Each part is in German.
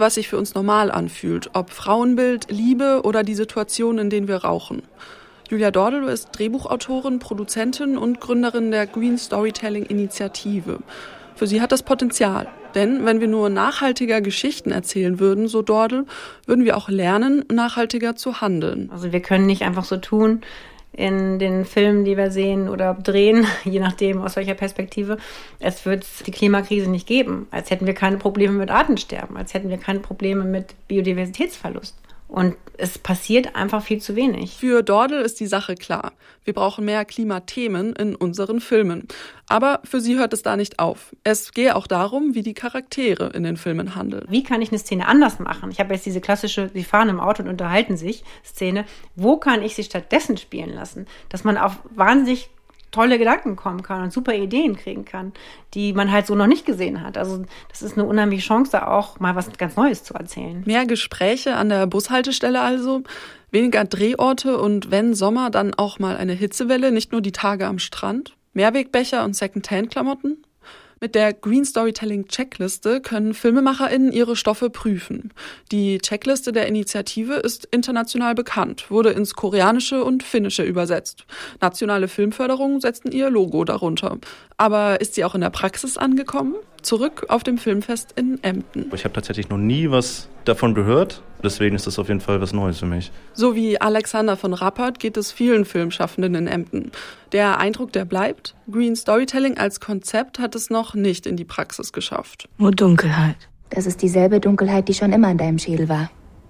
was sich für uns normal anfühlt, ob Frauenbild, Liebe oder die Situation, in denen wir rauchen. Julia Dordelow ist Drehbuchautorin, Produzentin und Gründerin der Green Storytelling Initiative. Für sie hat das Potenzial. Denn wenn wir nur nachhaltiger Geschichten erzählen würden, so Dordelow, würden wir auch lernen, nachhaltiger zu handeln. Also wir können nicht einfach so tun in den Filmen, die wir sehen oder drehen, je nachdem aus welcher Perspektive. Es wird die Klimakrise nicht geben, als hätten wir keine Probleme mit Artensterben, als hätten wir keine Probleme mit Biodiversitätsverlust. Und es passiert einfach viel zu wenig. Für Dordelow ist die Sache klar. Wir brauchen mehr Klimathemen in unseren Filmen. Aber für sie hört es da nicht auf. Es gehe auch darum, wie die Charaktere in den Filmen handeln. Wie kann ich eine Szene anders machen? Ich habe jetzt diese klassische, sie fahren im Auto und unterhalten sich Szene. Wo kann ich sie stattdessen spielen lassen? Dass man auf wahnsinnig tolle Gedanken kommen kann und super Ideen kriegen kann, die man halt so noch nicht gesehen hat. Also das ist eine unheimliche Chance, da auch mal was ganz Neues zu erzählen. Mehr Gespräche an der Bushaltestelle also, weniger Drehorte und wenn Sommer, dann auch mal eine Hitzewelle, nicht nur die Tage am Strand, Mehrwegbecher und Secondhand-Klamotten. Mit der Green Storytelling Checkliste können FilmemacherInnen ihre Stoffe prüfen. Die Checkliste der Initiative ist international bekannt, wurde ins Koreanische und Finnische übersetzt. Nationale Filmförderung setzten ihr Logo darunter. Aber ist sie auch in der Praxis angekommen? Zurück auf dem Filmfest in Emden. Ich habe tatsächlich noch nie was davon gehört. Deswegen ist das auf jeden Fall was Neues für mich. So wie Alexander von Rappert geht es vielen Filmschaffenden in Emden. Der Eindruck, der bleibt, Green Storytelling als Konzept hat es noch nicht in die Praxis geschafft. Nur Dunkelheit. Das ist dieselbe Dunkelheit, die schon immer in deinem Schädel war.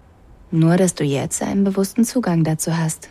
Nur, dass du jetzt einen bewussten Zugang dazu hast.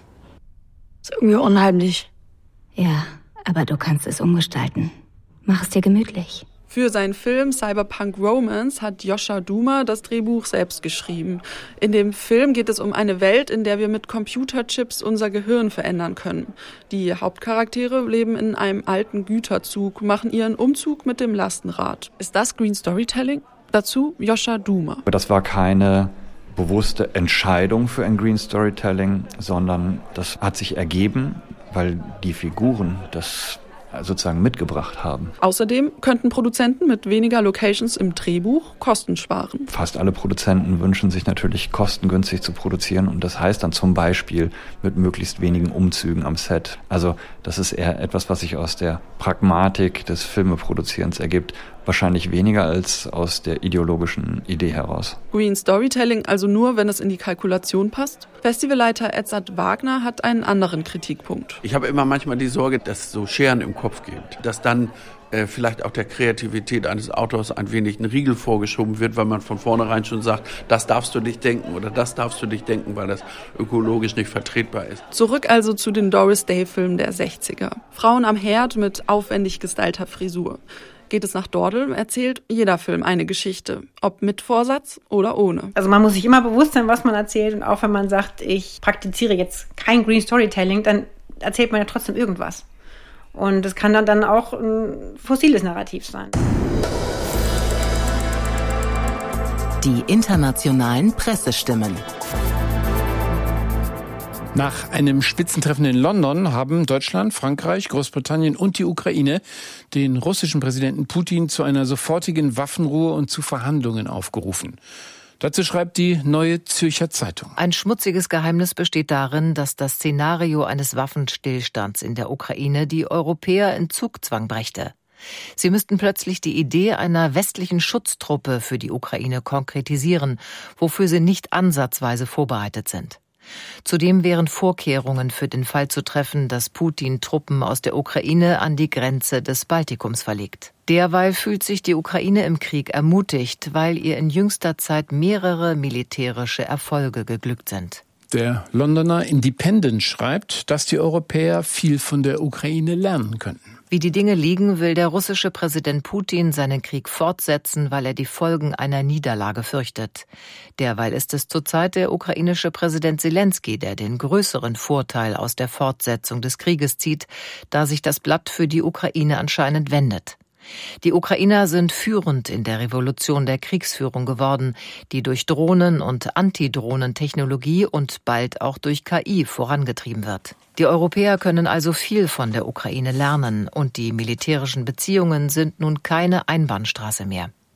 Ist irgendwie unheimlich. Ja, aber du kannst es umgestalten. Mach es dir gemütlich. Für seinen Film Cyberpunk Romance hat Joscha Duma das Drehbuch selbst geschrieben. In dem Film geht es um eine Welt, in der wir mit Computerchips unser Gehirn verändern können. Die Hauptcharaktere leben in einem alten Güterzug, machen ihren Umzug mit dem Lastenrad. Ist das Green Storytelling? Dazu Joscha Duma. Das war keine bewusste Entscheidung für ein Green Storytelling, sondern das hat sich ergeben, weil die Figuren das sozusagen mitgebracht haben. Außerdem könnten Produzenten mit weniger Locations im Drehbuch Kosten sparen. Fast alle Produzenten wünschen sich natürlich, kostengünstig zu produzieren und das heißt dann zum Beispiel mit möglichst wenigen Umzügen am Set. Also das ist eher etwas, was sich aus der Pragmatik des Filmeproduzierens ergibt, wahrscheinlich weniger als aus der ideologischen Idee heraus. Green Storytelling also nur, wenn es in die Kalkulation passt? Festivalleiter Edzard Wagner hat einen anderen Kritikpunkt. Ich habe immer manchmal die Sorge, dass so Scheren im Kopf gibt, dass dann vielleicht auch der Kreativität eines Autors ein wenig ein Riegel vorgeschoben wird, weil man von vornherein schon sagt, das darfst du nicht denken oder das darfst du nicht denken, weil das ökologisch nicht vertretbar ist. Zurück also zu den Doris Day-Filmen der 60er. Frauen am Herd mit aufwendig gestylter Frisur. Geht es nach Dordelow, erzählt jeder Film eine Geschichte, ob mit Vorsatz oder ohne. Also man muss sich immer bewusst sein, was man erzählt und auch wenn man sagt, ich praktiziere jetzt kein Green Storytelling, dann erzählt man ja trotzdem irgendwas. Und es kann dann auch ein fossiles Narrativ sein. Die internationalen Pressestimmen. Nach einem Spitzentreffen in London haben Deutschland, Frankreich, Großbritannien und die Ukraine den russischen Präsidenten Putin zu einer sofortigen Waffenruhe und zu Verhandlungen aufgerufen. Dazu schreibt die Neue Zürcher Zeitung. Ein schmutziges Geheimnis besteht darin, dass das Szenario eines Waffenstillstands in der Ukraine die Europäer in Zugzwang brächte. Sie müssten plötzlich die Idee einer westlichen Schutztruppe für die Ukraine konkretisieren, wofür sie nicht ansatzweise vorbereitet sind. Zudem wären Vorkehrungen für den Fall zu treffen, dass Putin Truppen aus der Ukraine an die Grenze des Baltikums verlegt. Derweil fühlt sich die Ukraine im Krieg ermutigt, weil ihr in jüngster Zeit mehrere militärische Erfolge geglückt sind. Der Londoner Independent schreibt, dass die Europäer viel von der Ukraine lernen könnten. Wie die Dinge liegen, will der russische Präsident Putin seinen Krieg fortsetzen, weil er die Folgen einer Niederlage fürchtet. Derweil ist es zurzeit der ukrainische Präsident Selenskyj, der den größeren Vorteil aus der Fortsetzung des Krieges zieht, da sich das Blatt für die Ukraine anscheinend wendet. Die Ukrainer sind führend in der Revolution der Kriegsführung geworden, die durch Drohnen- und Antidrohnentechnologie und bald auch durch KI vorangetrieben wird. Die Europäer können also viel von der Ukraine lernen und die militärischen Beziehungen sind nun keine Einbahnstraße mehr.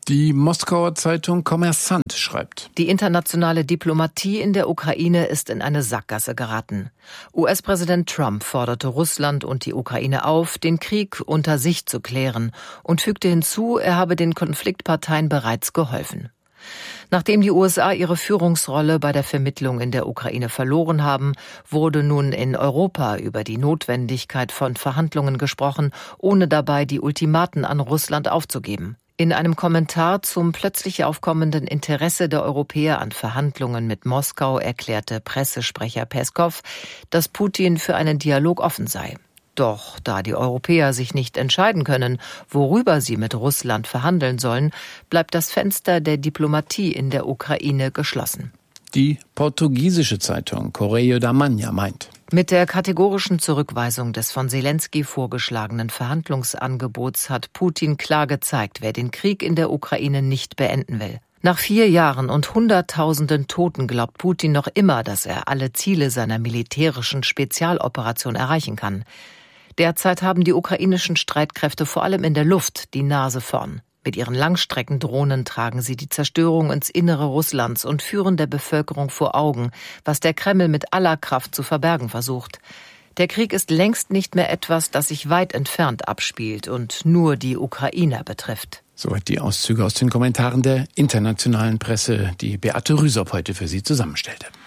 Die Moskauer Zeitung Kommersant schreibt: Die internationale Diplomatie in der Ukraine ist in eine Sackgasse geraten. US-Präsident Trump forderte Russland und die Ukraine auf, den Krieg unter sich zu klären und fügte hinzu, er habe den Konfliktparteien bereits geholfen. Nachdem die USA ihre Führungsrolle bei der Vermittlung in der Ukraine verloren haben, wurde nun in Europa über die Notwendigkeit von Verhandlungen gesprochen, ohne dabei die Ultimaten an Russland aufzugeben. In einem Kommentar zum plötzlich aufkommenden Interesse der Europäer an Verhandlungen mit Moskau erklärte Pressesprecher Peskow, dass Putin für einen Dialog offen sei. Doch da die Europäer sich nicht entscheiden können, worüber sie mit Russland verhandeln sollen, bleibt das Fenster der Diplomatie in der Ukraine geschlossen. Die portugiesische Zeitung Correio da Manhã meint: Mit der kategorischen Zurückweisung des von Zelensky vorgeschlagenen Verhandlungsangebots hat Putin klar gezeigt, wer den Krieg in der Ukraine nicht beenden will. Nach 4 Jahren und Hunderttausenden Toten glaubt Putin noch immer, dass er alle Ziele seiner militärischen Spezialoperation erreichen kann. Derzeit haben die ukrainischen Streitkräfte vor allem in der Luft die Nase vorn. Mit ihren Langstreckendrohnen tragen sie die Zerstörung ins Innere Russlands und führen der Bevölkerung vor Augen, was der Kreml mit aller Kraft zu verbergen versucht. Der Krieg ist längst nicht mehr etwas, das sich weit entfernt abspielt und nur die Ukrainer betrifft. Soweit die Auszüge aus den Kommentaren der internationalen Presse, die Beate Rüsop heute für Sie zusammenstellte.